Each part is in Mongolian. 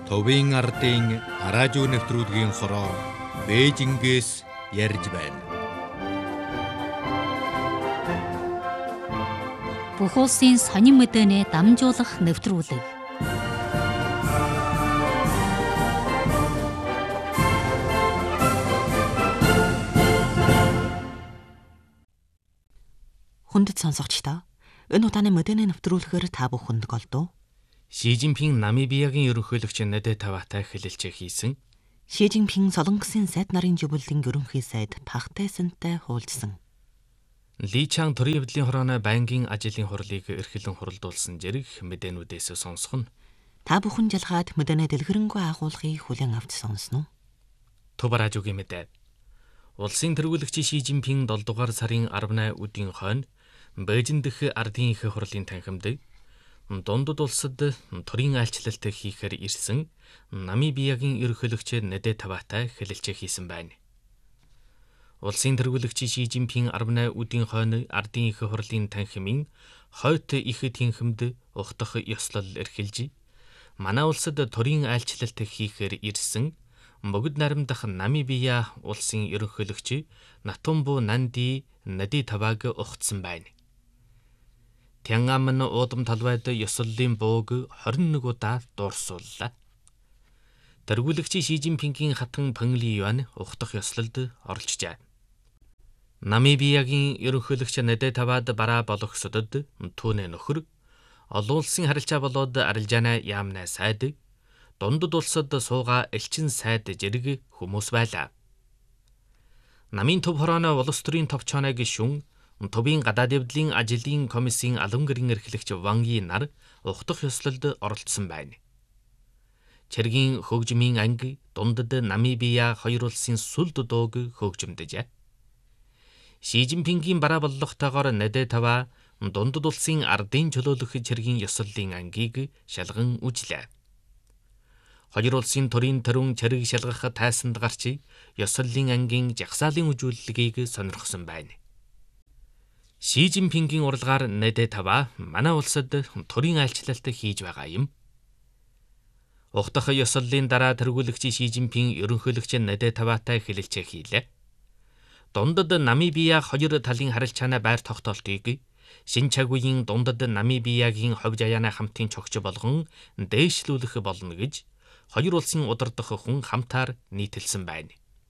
Товын ардын араажуу нэвтрүүлгийн хороо Бээжингээс ярьж байна. Бүх улсын сонин мэдээний дамжуулах нэвтрүүлэг. Хүндэт сонсогчдоо энэ удааны мэдээний нэвтрүүлгээр та бүхэнд голдуу. Ши Жинпин Намибиягийн ерөнхийлөгч Надэ Таватай хэлэлцээ хийсэн. Ши Жинпин Солонгосын сайд нарын жигүүлийн ерөнхий сайд Пак Ксэнтэй хуулзсан. Ли Чанг төрийн хэвлэлийн хорооны байнгын ажлын хурлыг эрхлэн хуралдуулсан зэрэг мэдээнүүдээс сонсох нь. Та бүхэн жалгаад мэдээний дэлгэрэнгүй агуулгыг хүлээн авч сонсноо. Төв радиогийн мэдээ. Улсын тэргүүлэгч Ши Жинпин 7 дугаар сарын 18 өдрийн хойно Бээжин дэх ардын их хурлын танхимд дундад улсад төрийн айлчлалт хийхээр ирсэн Намибиягийн ерөнхийлөгч Надэ Таватай хэлэлцээ хийсэн байна. Улсын тэргүүлэгч Ши Жинпин 18 өдрийн хойно ардын их хурлын танхимын хойд их танхимд ухтах ёслол эрхэлж, манай улсад төрийн айлчлалт хийхээр ирсэн богд наримдах Намибия улсын ерөнхийлөгч Натумбу Нанди Надэ Таваг ухтсан байна. Тянгамн уудам талбайд ёслолын бууг 21 удаа дуурсууллаа. Тэргүүлэгч Ши Жинпингийн хатан Пэнли Юань ухтах ёслолд оролцжээ. Намибиягийн ерөнхийлөгч Надэ Тавад бараа бологсодод түүний нөхөр олон улсын харилцаа болоод арилжаана яамна сайд дундад улсад сууга элчин сайд зэрэг хүмүүс байлаа. Намын төв хорооны улс төрийн товчооны гишүүн Төвийн гадаад явдлын ажлын комиссийн алам гэрийн эрхлэгч Ван Yi нар ухтах ёслолд оролцсон байна. Цэргийн хөгжмийн анги дундад Намибия хоёр улсын сүлд дууг хөгжмөдөжээ. Ши Жинпингийн бараа боллоготойгоор Надэ Тава дундад улсын ардын чөлөөлөх цэргийн ёслолын ангийг шалган үжлээ. Хоёр улсын төрийн төрөн цэрэг шалгах тайсанд гарч ёслолын ангийн жагсаалын үзүүлэлгийг сонирхсон байна. Ши Жинпингийн уралгаар Надэ Тава манай улсад төрийн айлчлалт хийж байгаа юм. Ухтах ёслолын дараа тэргүүлэгч Ши Жинпин ерөнхийлөгч Надэ Таватай хэлэлцээ хийлээ. Дундад Намибия хоёр талын харилцааны байр тогтоолтыг шинэ цаг үеийн дундад Намибиягийн ховж аяаны хамтын чогч болгон дээшлүүлэх болно гэж хоёр улсын удирдах хүн хамтаар нийтэлсэн байна.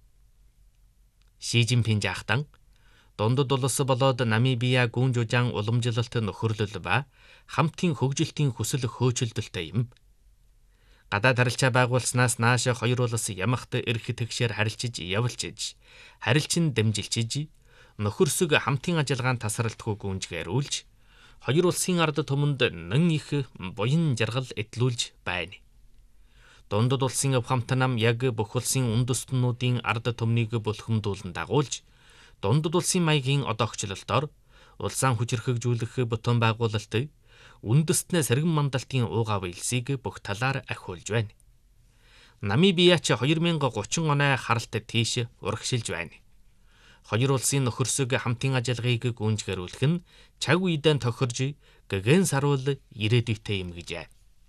Ши Жинпин жаахтан дундад улс болоод Намибия гүн жужаан уламжлалт нөхөрлөл ба хамтын хөгжилтийн хүсэл хөөцөлдөлтэй юм. Гадаад харилцаа байгуулснаас нааш хоёр улс ямагт эрх тэгшээр харилцаж явуулчиж, харилцан дэмжилчиж, нөхөрсөг хамтын ажиллагаанд тасралтгүй гүнжгээрүүлж, хоёр улсын ард түмэнд нэн их буян жаргал эдлүүлж байна. Дундад улсын хамт нам яг бүх улсын үндэстнүүдийн ард түмнийг бүлхэмдүүлэн дагуулж, дундад улсын маягийн одоогчлолтоор улсаан хүчирхэгжүүлэх бүтэн байгуулалт үндэстнээ сэргэн мандалтын уугав илсийг бүх талаар ахиулж байна. Намибия ч 2030 оны харалт тийш урагшилж байна. Хоёр улсын нөхөрсөг хамтын ажиллагааг гүнжгэрүүлэх нь цаг үедээ тохирж гэгэн саруул ирээдүйтэй юм гэжээ.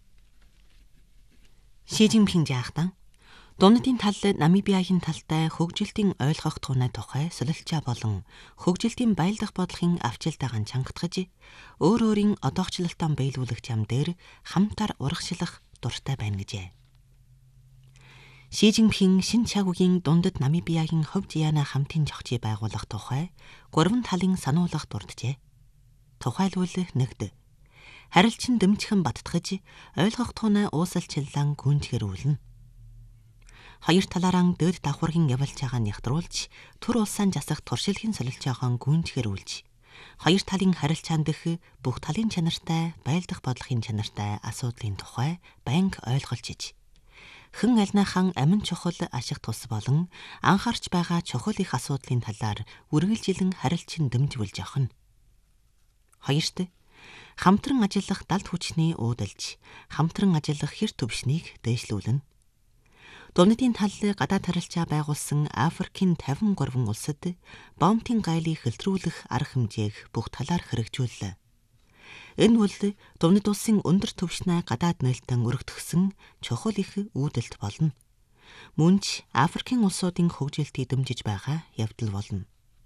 Ши Жинпин жаахтан дундын тал Намибиягийн талтай хөгжилтийн ойлгох тунай тухай солилцоо болон хөгжилтийн баялдах бодлогын авчилтаагаан чангатгаж өөр өөрийн одоогчлолтоо биелүүлэх зам дээр хамтаар урагшлах дуртай байна гэжээ. Ши Жинпин шинэ цаг үеийн дундад Намибиягийн ховж аяана хамтын зохицыг байгуулах тухай 3 талын сануулгах дурджээ. Тухайлбал 1. Харилцан дэмжихэн баттгаж ойлгох тунай уусалчлалан гүнжгэрүүлнэ. Хоёр талаараа дэд давхаргийн явуулж байгааг нягтруулж, төр улсаан засах туршилтын солилцоогоо гүнжгэрүүлж, хоёр талын харилцаан дэх бүх талын чанартай, байлдах бодлогын чанартай асуудлын тухай байнга ойлголцож, хэн альнаахан амин чухал ашиг тус болон анхаарч байгаа чухал их асуудлын талаар үргэлжилэн харилцан дэмжүүлж явах нь. Хоёрт хамтран ажиллах далд хүчний уудалж, хамтран ажиллах хэр төвшнийг дээшлүүлнэ. Дундын тал гадаад харилцаа байгуулсан Африкийн 53 улсад бомбын гайлыг хэлтрүүлэх арга хэмжээг бүх талаар хэрэгжүүллээ. Энэ бол Дундад улсын өндөр түвшний гадаад нээлтэн өргөтгсөн чухал их үүдэлт болно. Мөн ч Африкийн улсуудын хөгжилд эдэмжиж байгаа явдал болно.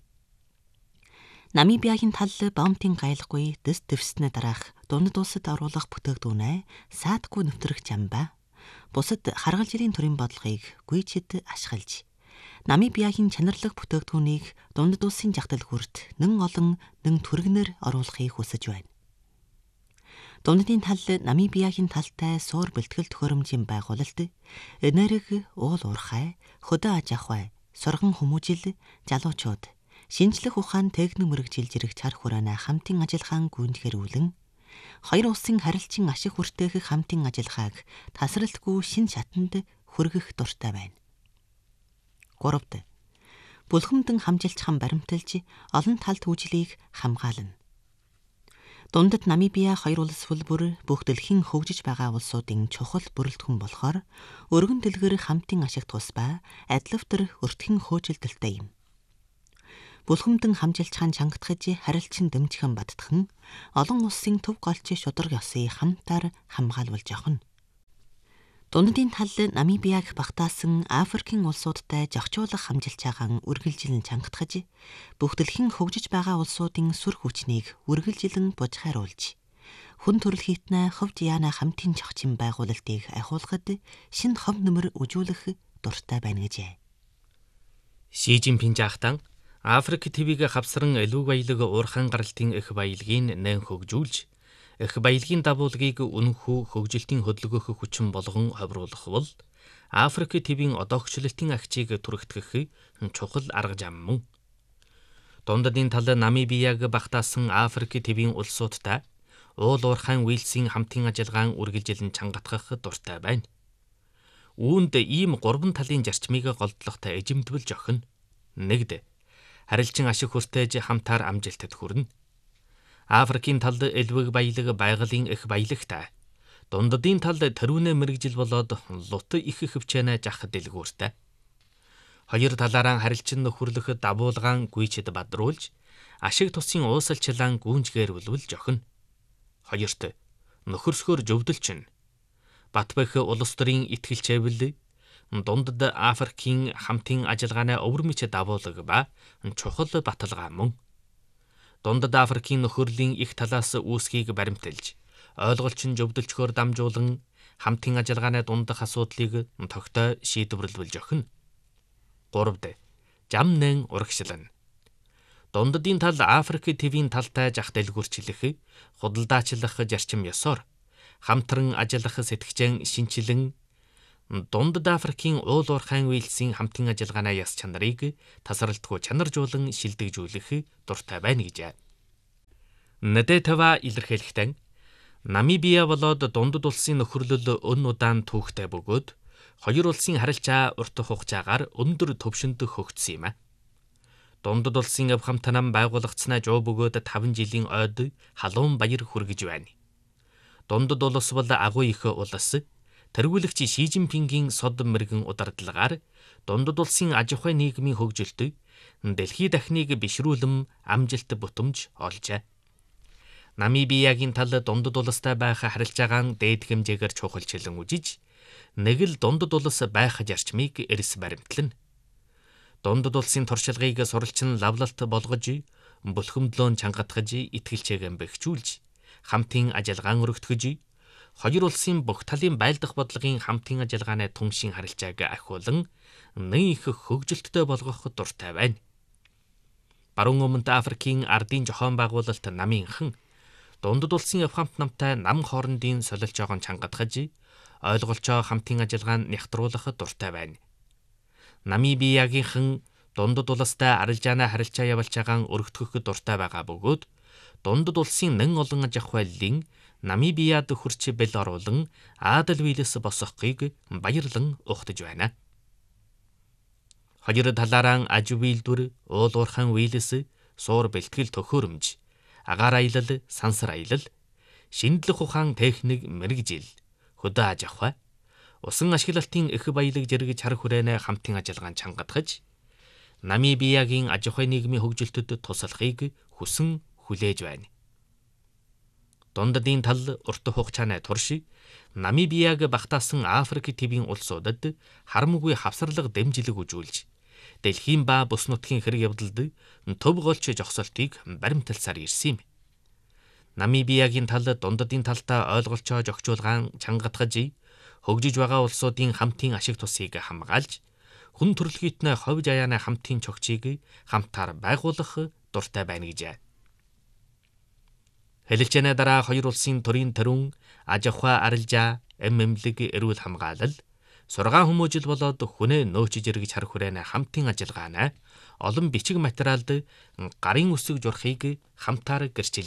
Намибиагийн тал Баунтин гайлгүй дэс дэвснэ дараах Дундад улсад оруулах бүтээгдэхүүнээ саадгүй нэвтрэх замбаа. Бусад харгалжирийн төрийн бодлогыг гүйчэд ашиглаж Намибиагийн чанарлах бүтээгдэхүүнийг Дундад улсын жагтал хүрт нэн олон нэн түргэнээр оруулахыг хүсэж байна. Дундадын тал Намибиагийн талтай суур бэлтгэл төхөөрөмжийн байгуулалт энерги, уул уурхай, хөдөө аж ахуй, сурган хүмүүжил, залуучууд, шинжлэх ухаан техник мэрэгжилж ирэх чар хүрээний хамтын ажиллагаан гүйцэтгүүлэн хоёр улсын харилцан ашиг хүртээх хамтын ажиллагааг тасралтгүй шин шатанд хүргэх дуртай байна. 3. Бүлхэмдэн хамжилчхан баримталж олон талт хүчлийг хамгаална. Дундад Намибиа хоёр улс бүлбэр бүх дэлхийн хөгжиж байгаа улсуудын чухал бүрэлдэхүүн болохоор өргөн дэлгэр хамтын ашиг тусбай адилвтар өртгөн хөөжилтөлтэй юм. Бүлхэмдэн хамжилчхан чангатгаж харилцан дэмжихэн баттхан олон улсын төв голч шударга ёсыг хамтаар хамгаалуулж явна. Дундадын тал Намибиаг багтаасан Африкийн улсуудтай зохицуулах хамжилчаагаан үргэлжилэн чангатгаж бүх дэлхийн хөгжиж байгаа улсуудын сүр хүчнийг үргэлжилэн бужхааруулж хүн төрөл хийтнэ ховд яана хамтын зохицын байгуулалтыг ахиулахад шинэ хов нөмөр үжүүлэх дуртай байна гэжээ. Ши Жинпин жаахтан Африк ТV-г хавсран элүү баялаг уурхайн гаралтын их баялагын нэн хөгжүүлж их баялагын дагуулгыг үнэнхүү хөгжилтийн хөдөлгөөх хүчин болгон ховруулах бол Африк ТV-ийн одоогчлолтын агчийг түрэгтгэх чухал арга зам мөн. Дундадын тал Намибиаг багтаасан Африк ТV-ийн улсуудтай уул уурхайн үйлсийн хамтын ажиллагаан үргэлжилэн чангатгах дуртай байна. Үүнд ийм 3 талын зарчмыг голдлохтой эжимдвэл зохино. 1. Харилцан ашиг хүртээж хамтаар амжилтад хүрнэ. Африкийн талд элвэг баялаг байгалийн их баялагтай. Дундадын талд тэрүүнэ мэрэгжил болоод лут их хөвчэнэ жах дэлгүүртэй. Хоёр талаараа харилцан нөхөрлөх давуулгаан гүйчэд бадруулж ашиг тусын уусалчлаан гүнжгээр үлвэл зохино. 2. Нөхөрсгөр зөвдөлчин. Батбэх улс төрийн итгэлчээвэл Дундад Африкийн хамтын ажиллагааны өвөрмөч давуулга ба чухал баталгаа мөн. Дундад Африкийн нөхөрлийн их талаас үүсгийг баримталж, ойлголчин зөвдөлчгөөр дамжуулан хамтын ажиллагааны дундах асуудлыг тогтоо шийдвэрлэл зохино. 3. Жамнэн урагшлан. Дундадын тал Африк ТV-ийн талтай зах дэлгүүрчлэх, худалдаачлах зарчим ёсоор хамтран ажиллах сэтгчэн шинчилэн Дундад Африкийн уул уурхайн үйлсийн хамтын ажиллагааны яс чанарыг тасралтгүй чанаржуулан шилдэгжүүлэх дуртай байна гэж. Нэдэтэва илэрхийлэхдээ Намибиа болоод Дундад улсын нөхөрлөл өн удаан түүхтэй бөгөөд хоёр улсын харилцаа урт хугацаагаар өндөр төвшөнд хөгжсөн юм. Дундад улсын авхамтанам байгуулагдсанаа жоо бөгөөд 5 жилийн ойд халуун баяр хүргэж байна. Дундад улс бол агуу их улс. Тэргүүлэгч Ши Жинпингийн сод мэрэгэн удирдлагаар Дундад улсын аж ахуй нийгмийн хөгжилд дэлхий дахныг бишрүүлэн амжилт бутамж олжээ. Намибиагийн тал Дундад улстай байх харилцаагаан дээд хэмжээгээр чухалчлан үжиж, нэг л Дундад улс байх зарчмыг эрс баримтлана. Дундад улсын туршлагыг суралцсан лавлалт болгож, бүлхэмдлөөн чангатгаж, итгэлчээгээ бэхжүүлж, хамтын ажиллагаан өргөтгөж, хоёр улсын бүх талын байлдах бодлогын хамтын ажиллагааны түншин харилцааг ахиулан нэн их хөгжилттэй болгох дуртай байна. Баруун өмнөд Африкийн ардын зохион байгуулалт намынхан Дундад улсын авхамт намтай нам хоорондын солилж байгаа чангатгаж, ойлголцоо хамтын ажиллагаанд нягтруулах дуртай байна. Намибиагийнхан Дундад улстай арилжаана харилцаа явуулж байгаа өргөтгөх дуртай байгаа бөгөөд Дундад улсын нэн олон аж ахуйлын Намибиад хүрч бэл оруулан Аадал вилэс босгохыг баярлан ухтаж байна. Хоёр талаараа аж үйлдвэр, уул уурхайн вилэс, суур бэлтгэл төхөөрөмж, агаар аялал, сансар аялал, шинжлэх ухаан техник мэрэгжил, хөдөө аж ахуй, усан ашиглалтын их баялаг зэрэг чар хүрээнэ хамтын ажиллагаанд чангатгаж, Намибиагийн аж ахуй нийгмийн хөгжилтөд туслахыг хүсэн хүлээж байна. Дундадын тал урт хугацааны туршид Намибияг багтаасан Африк твийн улсуудад харамгүй хавсарлага дэмжлэг үзүүлж, дэлхийн ба бус нутгийн хэрэг явдалд төв голч жогсолтыг баримталсаар ирсэн юм. Намибиягийн тал дундадын талтай ойлголцоо жогчуулгаан чангатгаж, хөгжиж байгаа улсуудын хамтын ашиг тусыг хамгаалж, хүн төрөлхийнтэй ховж аяаны хамтын чогчийг хамтаар байгуулах дуртай байна гэж. Хэлэлцэнэ дараа хоёр улсын төрийн төрүн аж ахуй арилжаа, эмэмлэг, эрүүл хамгаалал, сургаан хүмүүжил болоод хүнээ нөөцөж эргэж харах хүрээний хамтын ажиллагаанаа олон бичиг материалд гарын үсэг журахыг хамтаар гэрчилж